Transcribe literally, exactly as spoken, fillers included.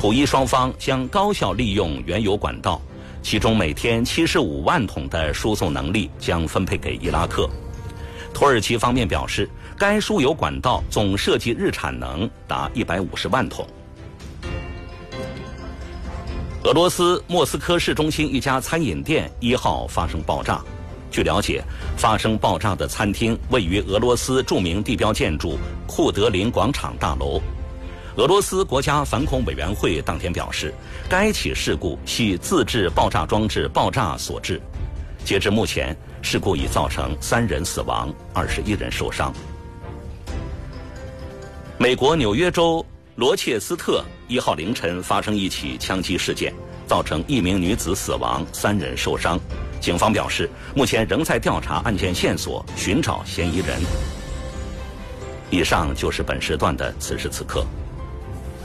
土伊双方将高效利用原油管道，其中每天七十五万桶的输送能力将分配给伊拉克。土耳其方面表示，该输油管道总设计日产能达一百五十万桶。俄罗斯莫斯科市中心一家餐饮店一号发生爆炸。据了解，发生爆炸的餐厅位于俄罗斯著名地标建筑库德林广场大楼。俄罗斯国家反恐委员会当天表示，该起事故系自制爆炸装置爆炸所致。截至目前，事故已造成三人死亡，二十一人受伤。美国纽约州罗切斯特一号凌晨发生一起枪击事件，造成一名女子死亡，三人受伤。警方表示，目前仍在调查案件线索，寻找嫌疑人。以上就是本时段的此时此刻。